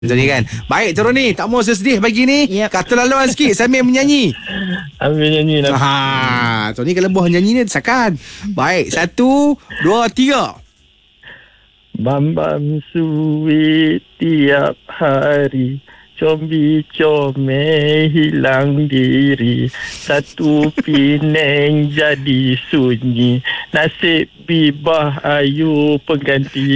Jadi kan. Baik Tok Roni, tak mau sesedih pagi ni. Yep. Kata laluan sikit sambil menyanyi. Ambil nyanyi lah. Tok ni kalau buah nyanyi ni desakan. Baik, 1, 2, 3. Bambam suwi tiap hari, combi comel hilang diri, satu Penang jadi sunyi, nasib bibah ayu pengganti.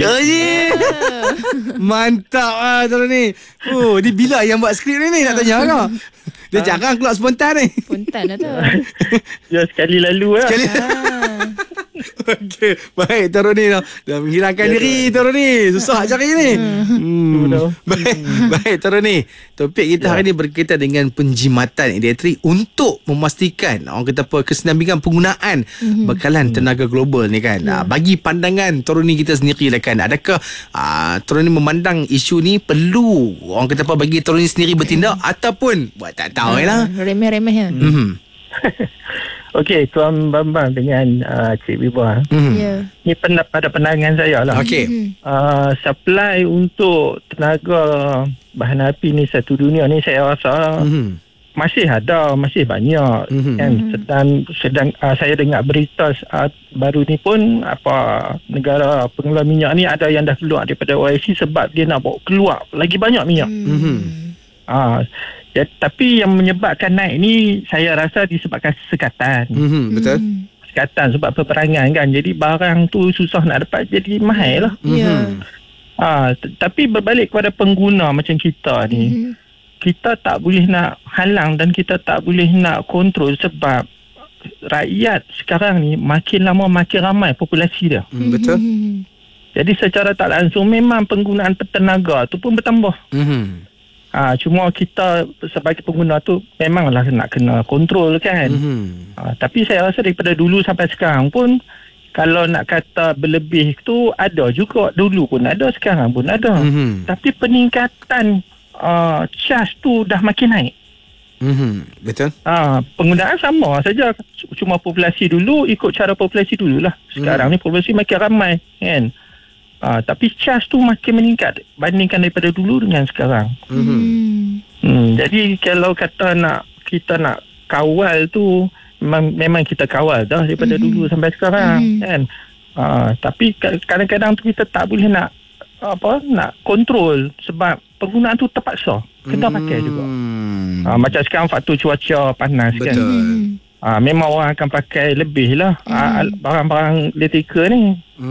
Mantap ah Tok Roni. Ni bila yang buat skrip ni nak tanya kau. Dia jarang keluar spontan ni. Spontan lah tu. Ya, sekali lalu lah. Sekali. Okey, baik Tok Roni dah menghilangkan diri Tok Roni. Susah cari ni. Baik Tok Roni. Topik kita hari ni berkaitan dengan penjimatan elektrik untuk memastikan orang kata apa kesenambingan penggunaan bekalan tenaga global ni kan. Bagi pandangan Tok Roni kita sendiri lah kan. Adakah Tok Roni memandang isu ni perlu orang kata apa bagi Tok Roni sendiri bertindak ataupun buat tak tahu lah. Remeh-remeh ya. Okey, Tuan Bambang dengan Cik Bibah. Ya. Ni pada pandangan saya lah. Okey. Supply untuk tenaga bahan api ni satu dunia ni saya rasa masih ada, masih banyak. Kan sedang saya dengar berita saat baru ni pun negara pengeluar minyak ni ada yang dah keluar daripada OIC sebab dia nak bawa keluar lagi banyak minyak. Tapi yang menyebabkan naik ni saya rasa disebabkan sekatan. Betul. Sekatan sebab peperangan kan. Jadi barang tu susah nak dapat, jadi mahal lah. Tapi berbalik kepada pengguna macam kita ni, kita tak boleh nak halang dan kita tak boleh nak kontrol sebab rakyat sekarang ni makin lama makin ramai populasi dia. Betul. Jadi secara tak langsung memang penggunaan tenaga tu pun bertambah. Cuma kita sebagai pengguna tu memanglah nak kena kontrol kan. Tapi saya rasa daripada dulu sampai sekarang pun kalau nak kata berlebih tu ada juga. Dulu pun ada, sekarang pun ada. Tapi peningkatan charge tu dah makin naik. Betul. Penggunaan sama saja. Cuma populasi dulu ikut cara populasi dululah. Sekarang ni populasi makin ramai kan. Tapi charge tu makin meningkat bandingkan daripada dulu dengan sekarang. Jadi kalau kata kita nak kawal tu memang kita kawal dah daripada dulu sampai sekarang kan. Tapi kadang-kadang tu kita tak boleh nak kontrol sebab penggunaan tu terpaksa kena pakai juga. Macam sekarang faktor cuaca panas. Betul. Kan. Memang orang akan pakai lebih lah barang-barang elektrikal ni.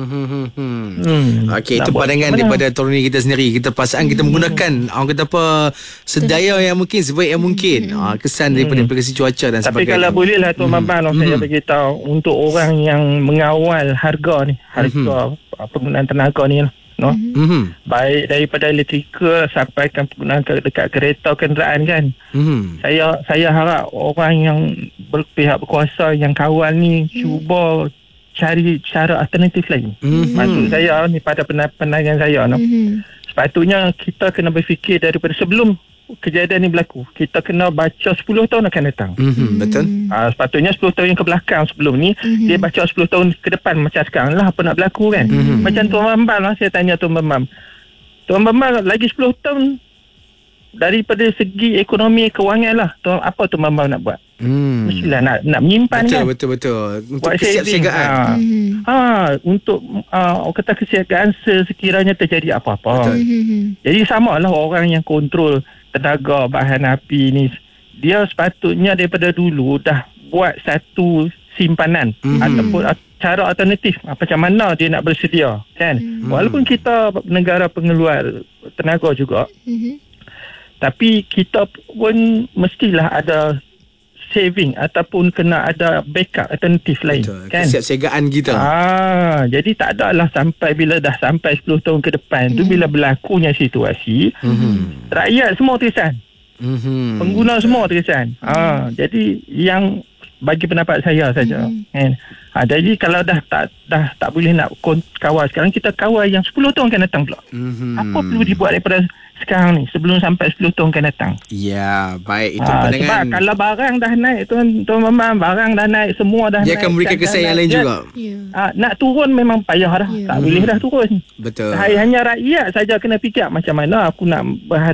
Okey, itu pandangan daripada Tok Roni kita sendiri. Kita perasaan kita menggunakan orang kata apa sedaya yang mungkin, sebaik yang mungkin. Kesan daripada aplikasi cuaca dan sebagainya. Tapi kalau boleh lah Tuan Bambang, saya beritahu untuk orang yang mengawal harga ni, harga penggunaan tenaga ni lah. Baik daripada elektrikal sampai kan penggunaan dekat kereta kenderaan kan. Saya harap orang yang berpihak berkuasa yang kawal ni cuba cari cara alternatif lain. Maksud saya ni pada pandangan saya sepatutnya kita kena berfikir daripada sebelum kejadian ni berlaku. Kita kena baca 10 tahun akan datang. Betul. Sepatutnya 10 tahun yang ke belakang sebelum ni dia baca 10 tahun ke depan macam sekarang lah apa nak berlaku kan. Macam Tuan Bambang lah, saya tanya Tuan Bambang lagi 10 tahun daripada segi ekonomi kewangan lah apa Tuan Bambang nak buat? Mestilah nak menyimpan. Betul. Untuk buat kesiapsiagaan. Untuk kata kesiapsiagaan sekiranya terjadi apa-apa. Jadi samalah orang yang kontrol tenaga bahan api ni, dia sepatutnya daripada dulu dah buat satu simpanan ataupun cara alternatif macam mana dia nak bersedia kan. Walaupun kita negara pengeluar tenaga juga, tapi kita pun mestilah ada saving ataupun kena ada backup alternatif lain. Betul. Kan. Kesiapsiagaan kita. Jadi tak adalah sampai bila dah sampai 10 tahun ke depan tu bila berlakunya situasi, rakyat semua terkesan. Pengguna semua terkesan. Jadi yang bagi pendapat saya saja. Kan? Jadi kalau dah tak boleh nak kawal sekarang, kita kawal yang 10 tahun akan datang pula. Apa perlu dibuat daripada sekarang ni sebelum sampai 10 tahun akan datang? Ya, baik, itu pandangan. Sebab kalau barang dah naik, tuan Maman, barang dah naik, semua dah dia naik. akan memberikan kesan yang lain juga. Nak turun memang payah dah. Tak boleh dah turun. Betul. Hanya rakyat saja kena fikir macam mana aku nak